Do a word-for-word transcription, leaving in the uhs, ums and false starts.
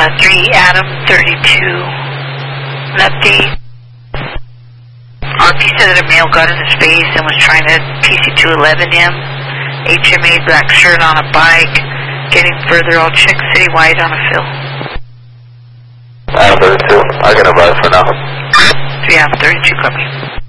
Uh, three Adam thirty-two. An update. R P said that a male got in his face and was trying to T C two eleven him. H M A black shirt on a bike. Getting further, I'll check citywide on a fill. Adam thirty-two, I can advise for now. three Adam thirty-two, copy.